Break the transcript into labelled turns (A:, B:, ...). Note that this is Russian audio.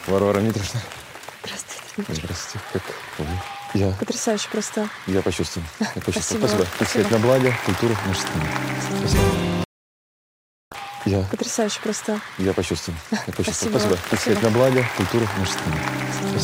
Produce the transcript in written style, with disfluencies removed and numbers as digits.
A: Варвара Митрошна.
B: Здравствуйте.
A: Здравствуйте. Как вы? Я
B: Потрясающе просто.
A: почувствовал. Я почувствовал.
B: Спасибо.
A: Спасибо. Так сказать, на благо культуры нашей страны. Спасибо.
B: Потрясающе просто.
A: Я почувствовал.
B: Спасибо.
A: Спасибо. Так сказать, на благо культуры нашей страны.